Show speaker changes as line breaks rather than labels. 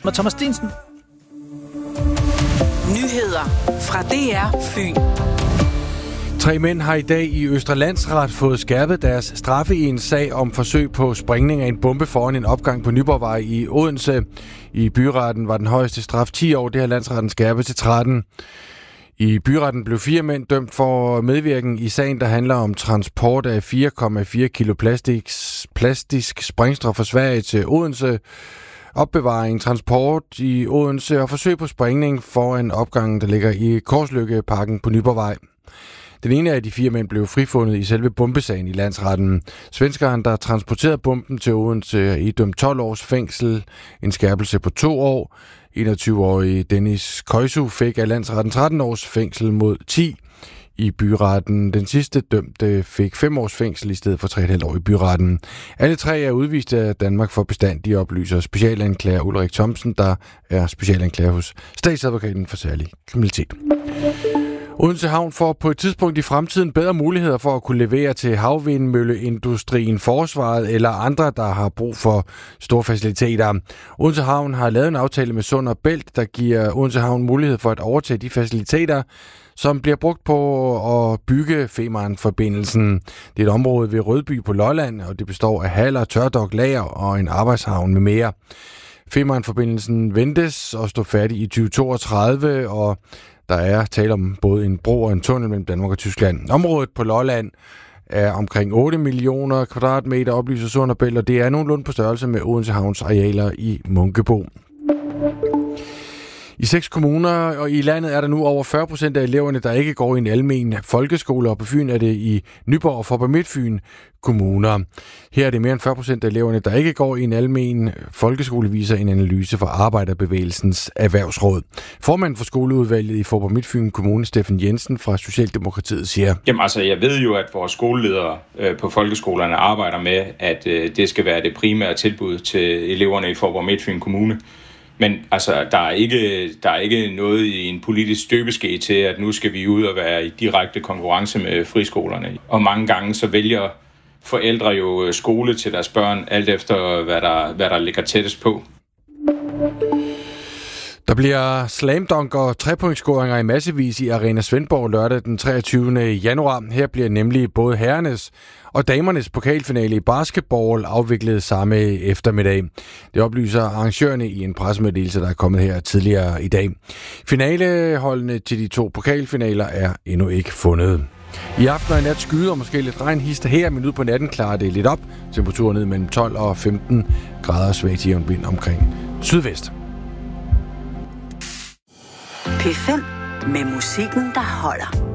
med Thomas Stensen.
Nyheder fra DR Fyn.
3 mænd har i dag i Østre Landsret fået skærpet deres straffe i en sag om forsøg på sprængning af en bombe foran en opgang på Nyborgvej i Odense. I byretten var den højeste straf 10 år. Det har landsretten skærpet til 13. I byretten blev 4 mænd dømt for medvirken i sagen, der handler om transport af 4,4 kilo plastisk sprængstof fra Sverige til Odense, opbevaring, transport i Odense og forsøg på sprængning foran opgangen, der ligger i Korsløkkeparken på Nyborgvej. Den ene af de 4 mænd blev frifundet i selve bombesagen i landsretten. Svenskeren, der transporterede bomben til Odense, er idømt 12 års fængsel, en skærpelse på 2 år. 21-årige Dennis Køjsu fik af landsretten 13 års fængsel mod 10 i byretten. Den sidste dømte fik 5 års fængsel i stedet for 3,5 år i byretten. Alle 3 er udvist af Danmark for bestandig, oplyser specialanklager Ulrik Thomsen, der er specialanklager hos statsadvokaten for særlig kriminalitet. Odense Havn får på et tidspunkt i fremtiden bedre muligheder for at kunne levere til havvindmølleindustrien, forsvaret eller andre, der har brug for store faciliteter. Odense Havn har lavet en aftale med Sund & Bælt, der giver Odense Havn mulighed for at overtage de faciliteter, som bliver brugt på at bygge Femern-forbindelsen. Det er et område ved Rødby på Lolland, og det består af haller, tørdok, lager og en arbejdshavn med mere. Femern-forbindelsen ventes at stå færdig i 2032, og der er tale om både en bro og en tunnel mellem Danmark og Tyskland. Området på Lolland er omkring 8 millioner kvadratmeter, oplyser Sund & Bælt, og det er nogenlunde på størrelse med Odense Havns arealer i Munkebo. I 6 kommuner og i landet er der nu over 40% af eleverne, der ikke går i en almen folkeskole, og på Fyn er det i Nyborg og Faaborg Midtfyn kommuner. Her er det mere end 40% af eleverne, der ikke går i en almen folkeskole, viser en analyse fra Arbejderbevægelsens Erhvervsråd. Formanden for skoleudvalget i Faaborg Midtfyn Kommune, Steffen Jensen fra Socialdemokratiet, siger:
Jamen altså, jeg ved jo, at vores skoleledere på folkeskolerne arbejder med, at det skal være det primære tilbud til eleverne i Faaborg Midtfyn Kommune. Men altså, der er ikke noget i en politisk støbeske til, at nu skal vi ud og være i direkte konkurrence med friskolerne. Og mange gange så vælger forældre jo skole til deres børn, alt efter hvad der ligger tættest på.
Der bliver slamdunk og trepointsscoringer i massevis i Arena Svendborg lørdag den 23. januar. Her bliver nemlig både herrenes og damernes pokalfinale i basketball afviklet samme eftermiddag. Det oplyser arrangørerne i en pressemeddelelse, der er kommet her tidligere i dag. Finaleholdene til de 2 pokalfinaler er endnu ikke fundet. I aften og i nat skyder og måske lidt regnhister her, men ud på natten klarer det lidt op. Temperaturen ned mellem 12 og 15 grader, svag til jævn vind omkring sydvest.
P5 med musikken, der holder.